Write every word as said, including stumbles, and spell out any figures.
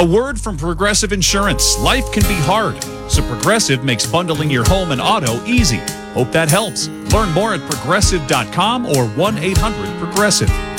A word from Progressive Insurance. Life can be hard, so Progressive makes bundling your home and auto easy. Hope that helps. Learn more at progressive dot com or one eight hundred progressive.